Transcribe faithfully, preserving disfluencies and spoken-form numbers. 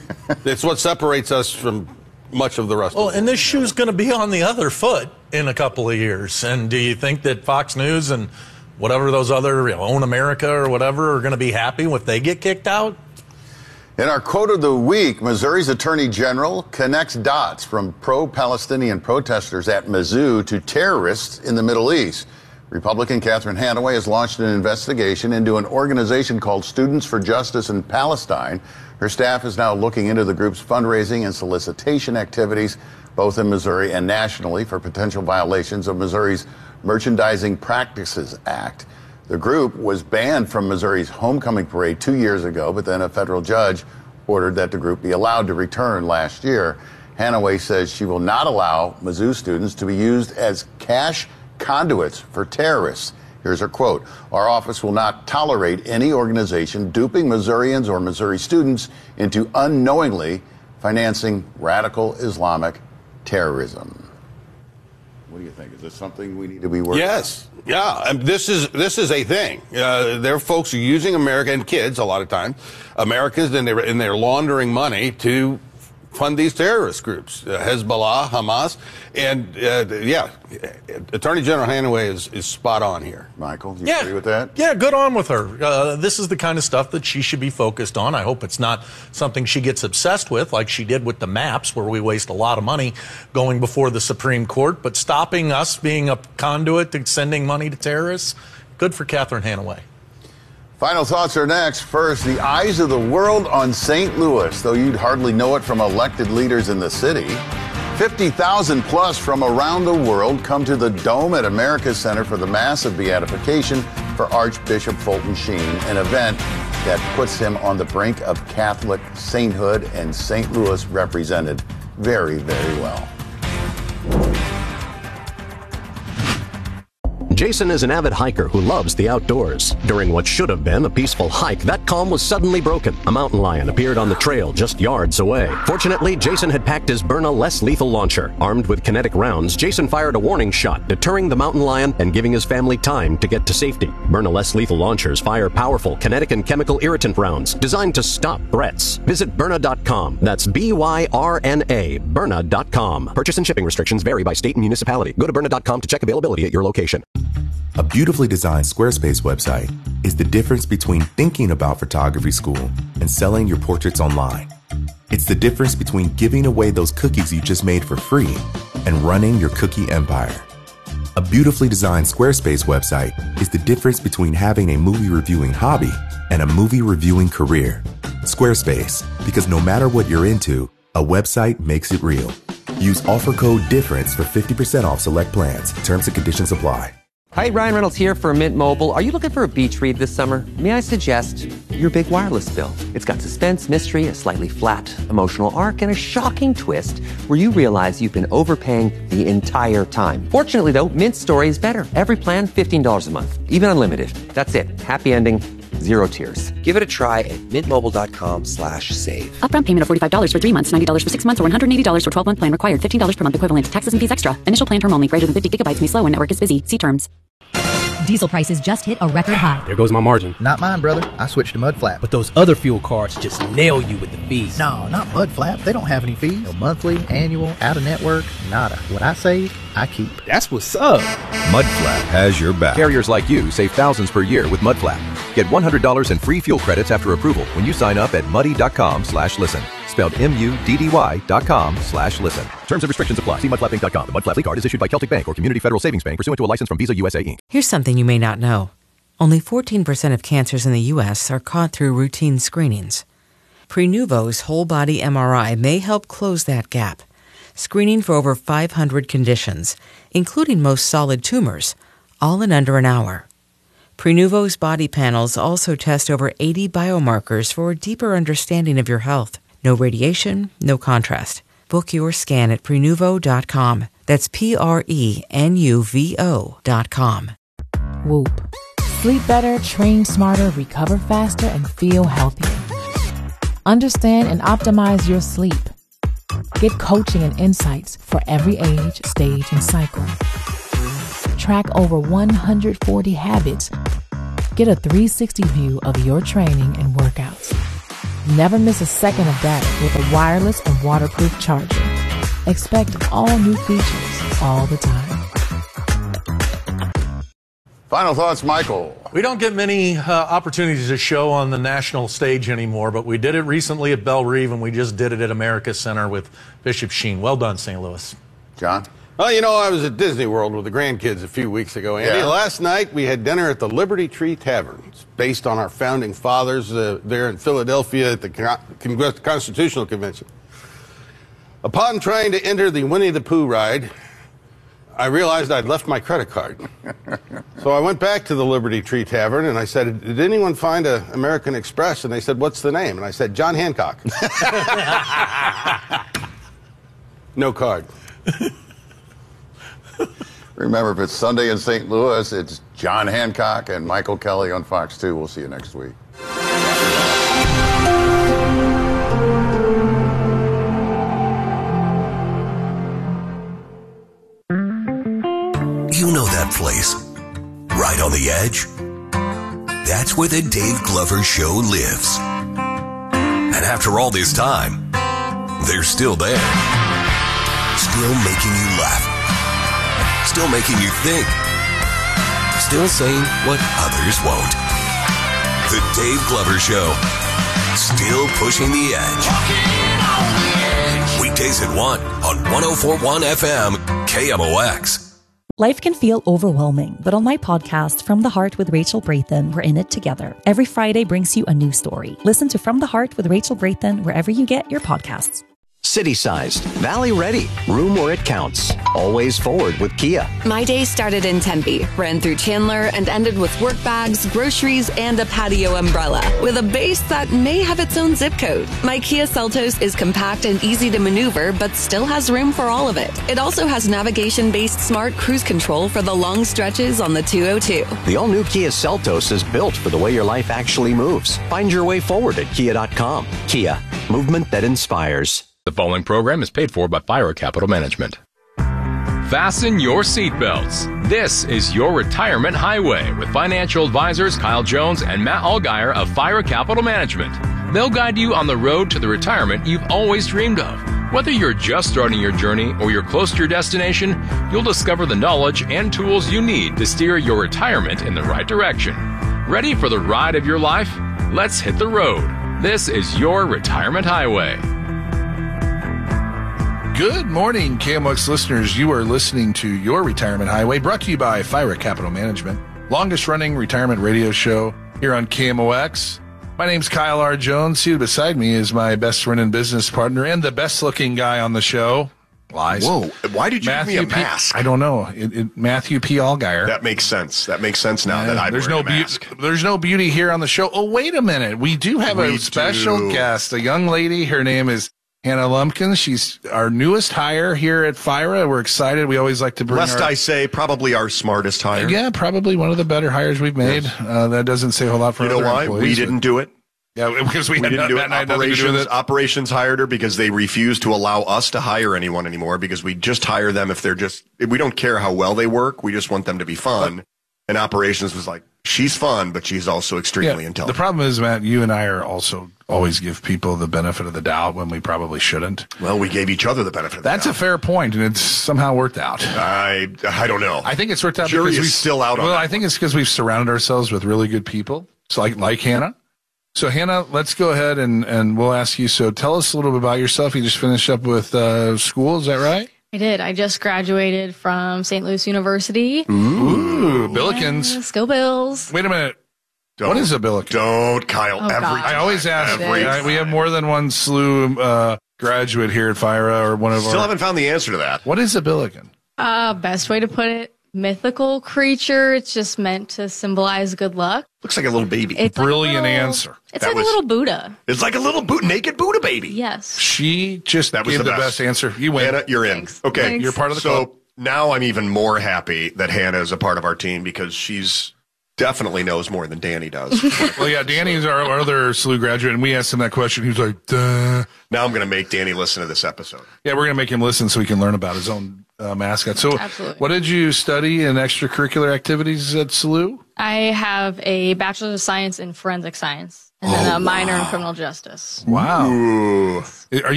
It's what separates us from much of the rest well, of the and world. this shoe's going to be on the other foot in a couple of years. And do you think that Fox News and whatever those other, you know, Own America or whatever, are going to be happy if they get kicked out? In our quote of the week, Missouri's Attorney General connects dots from pro-Palestinian protesters at Mizzou to terrorists in the Middle East. Republican Catherine Hanaway has launched an investigation into an organization called Students for Justice in Palestine. Her staff is now looking into the group's fundraising and solicitation activities, both in Missouri and nationally, for potential violations of Missouri's Merchandising Practices Act. The group was banned from Missouri's homecoming parade two years ago, but then a federal judge ordered that the group be allowed to return last year. Hanaway says she will not allow Mizzou students to be used as cash conduits for terrorists. Here's her quote. Our office will not tolerate any organization duping Missourians or Missouri students into unknowingly financing radical Islamic terrorism. What do you think? Is this something we need to be working on? Yes. Yeah. And this is this is a thing. Uh, there are folks who are using American kids a lot of times, Americans, and they're, and they're laundering money to fund these terrorist groups, uh, Hezbollah, Hamas, and uh, yeah, Attorney General Hanaway is, is spot on here. Michael, do you Yeah. agree with that? Yeah, good on with her. Uh, this is the kind of stuff that she should be focused on. I hope it's not something she gets obsessed with, like she did with the maps, where we waste a lot of money going before the Supreme Court. But stopping us being a conduit to sending money to terrorists, good for Catherine Hanaway. Final thoughts are next. First, the eyes of the world on Saint Louis, though you'd hardly know it from elected leaders in the city. fifty thousand plus from around the world come to the Dome at America's Center for the massive beatification for Archbishop Fulton Sheen, an event that puts him on the brink of Catholic sainthood, and Saint Louis represented very, very well. Jason is an avid hiker who loves the outdoors. During what should have been a peaceful hike, that calm was suddenly broken. A mountain lion appeared on the trail just yards away. Fortunately, Jason had packed his Byrna less lethal launcher. Armed with kinetic rounds, Jason fired a warning shot, deterring the mountain lion and giving his family time to get to safety. Byrna less lethal launchers fire powerful kinetic and chemical irritant rounds designed to stop threats. Visit Byrna dot com. That's B Y R N A, Byrna dot com. Purchase and shipping restrictions vary by state and municipality. Go to Byrna dot com to check availability at your location. A beautifully designed Squarespace website is the difference between thinking about photography school and selling your portraits online. It's the difference between giving away those cookies you just made for free and running your cookie empire. A beautifully designed Squarespace website is the difference between having a movie reviewing hobby and a movie reviewing career. Squarespace, because no matter what you're into, a website makes it real. Use offer code DIFFERENCE for fifty percent off select plans. Terms and conditions apply. Hi, Ryan Reynolds here for Mint Mobile. Are you looking for a beach read this summer? May I suggest your big wireless bill? It's got suspense, mystery, a slightly flat emotional arc, and a shocking twist where you realize you've been overpaying the entire time. Fortunately, though, Mint's story is better. Every plan, fifteen dollars a month, even unlimited. That's it. Happy ending. Zero tears. Give it a try at mintmobile.com slash save. Upfront payment of forty-five dollars for three months, ninety dollars for six months, or one hundred eighty dollars for twelve-month plan required. fifteen dollars per month equivalent. Taxes and fees extra. Initial plan term only. Greater than fifty gigabytes may slow when network is busy. See terms. Diesel prices just hit a record high. There goes my margin. Not mine, brother. I switched to Mudflap. But those other fuel cards just nail you with the fees. No, not Mudflap. They don't have any fees. No monthly, annual, out-of-network, nada. What I save, I keep. That's what's up. Mudflap has your back. Carriers like you save thousands per year with Mudflap. Get one hundred dollars in free fuel credits after approval when you sign up at muddy.com slash listen. Spelled M-U-D-D-Y dot com slash listen. Terms and restrictions apply. See mudflap inc dot com. The Mudflap card is issued by Celtic Bank or Community Federal Savings Bank pursuant to a license from Visa U S A, Incorporated. Here's something you may not know. Only fourteen percent of cancers in the U S are caught through routine screenings. Prenuvo's whole-body M R I may help close that gap, screening for over five hundred conditions, including most solid tumors, all in under an hour. Prenuvo's body panels also test over eighty biomarkers for a deeper understanding of your health. No radiation, no contrast. Book your scan at prenuvo dot com. That's P R E N U V O dot com. Whoop. Sleep better, train smarter, recover faster, and feel healthier. Understand and optimize your sleep. Get coaching and insights for every age, stage, and cycle. Track over one hundred forty habits. Get a three sixty view of your training and workouts. Never miss a second of data with a wireless and waterproof charger. Expect all new features all the time. Final thoughts, Michael. We don't get many uh, opportunities to show on the national stage anymore, but we did it recently at Belle Reve, and we just did it at America Center with Bishop Sheen. Well done, Saint Louis. John? Well, you know, I was at Disney World with the grandkids a few weeks ago, Andy. Yeah. Last night, we had dinner at the Liberty Tree Tavern. It's based on our founding fathers uh, there in Philadelphia at the Con- Constitutional Convention. Upon trying to enter the Winnie the Pooh ride, I realized I'd left my credit card. So I went back to the Liberty Tree Tavern and I said, did anyone find a American Express? And they said, what's the name? And I said, John Hancock. No card. Remember, if it's Sunday in Saint Louis, it's John Hancock and Michael Kelly on Fox two. We'll see you next week. You know that place, right on the edge? That's where the Dave Glover Show lives. And after all this time, they're still there. Still making you laugh. Still making you think. Still saying what others won't. The Dave Glover Show. Still pushing the edge. Weekdays at one on one oh four point one F M K M O X. Life can feel overwhelming, but on my podcast, From the Heart with Rachel Brathen, we're in it together. Every Friday brings you a new story. Listen to From the Heart with Rachel Brathen wherever you get your podcasts. City-sized, valley-ready, room where it counts. Always forward with Kia. My day started in Tempe, ran through Chandler, and ended with work bags, groceries, and a patio umbrella, with a base that may have its own zip code. My Kia Seltos is compact and easy to maneuver, but still has room for all of it. It also has navigation-based smart cruise control for the long stretches on the two oh two. The all-new Kia Seltos is built for the way your life actually moves. Find your way forward at kia dot com. Kia, movement that inspires. The following program is paid for by Fire Capital Management. Fasten your seatbelts. This is your retirement highway with financial advisors Kyle Jones and Matt Allgaier of Fire Capital Management. They'll guide you on the road to the retirement you've always dreamed of. Whether you're just starting your journey or you're close to your destination, you'll discover the knowledge and tools you need to steer your retirement in the right direction. Ready for the ride of your life? Let's hit the road. This is your retirement highway. Good morning, K M O X listeners. You are listening to Your Retirement Highway, brought to you by Fire Capital Management, longest-running retirement radio show here on K M O X. My name's Kyle R. Jones. Seated beside me is my best friend and business partner and the best-looking guy on the show. Lies. Whoa, why did you Matthew give me a P- mask? I don't know. It, it, Matthew P. Allgaier. That makes sense. That makes sense now Yeah, that I'm there's wearing no a mask. Be- there's no beauty here on the show. Oh, wait a minute. We do have We a special do. guest, a young lady. Her name is Hannah Lumpkins. She's our newest hire here at FIRA. We're excited. We always like to bring Lest our, I say, probably our smartest hire. Yeah, probably one of the better hires we've made. Yes. Uh, that doesn't say a whole lot for You know other why? employees, We but- didn't do it. Yeah, because we, We had didn't not, do that it. had nothing to do with Operations, it. operations hired her because they refuse to allow us to hire anyone anymore because we just hire them if they're just, we don't care how well they work. We just want them to be fun. And operations was like, she's fun, but she's also extremely Yeah, intelligent. the problem is, Matt, you and I are also always give people the benefit of the doubt when we probably shouldn't. Well, we gave each other the benefit of the That's doubt. a fair point, and it's somehow worked out. I I don't know. I think it's worked out Jury because is we still out on Well, that I think it's because we've surrounded ourselves with really good people, so like like Hannah. So Hannah, let's go ahead and and we'll ask you. So tell us a little bit about yourself. You just finished up with uh, school, is that right? I did. I just graduated from Saint Louis University. Ooh, Billikens. Yes, go Bills. Wait a minute. Don't, what is a Billiken? Don't, Kyle. Oh, every God. I always ask. Every I, we have more than one S L U uh, graduate here at FIRA or one of Still our. haven't found the answer to that. What is a Billiken? Uh, best way to put it, mythical creature. It's just meant to symbolize good luck. Looks like a little baby. It's like a Brilliant little- answer. It's That like was- a little Buddha. It's like a little boot, naked Buddha baby. Yes. She just That was gave the the best. best. answer. You win. Hannah, you're in. Thanks. Okay. Thanks. You're part of the so club. now I'm even more happy that Hannah is a part of our team because she's definitely knows more than Danny does. Well, yeah, Danny's our, our other S L U graduate, and we asked him that question. He was like, duh. Now I'm going to make Danny listen to this episode. Yeah, we're going to make him listen so he can learn about his own uh, mascot. So, Absolutely. what did you study in extracurricular activities at S L U? I have a Bachelor of Science in Forensic Science. And then Oh, a minor wow. in criminal justice. Wow. Are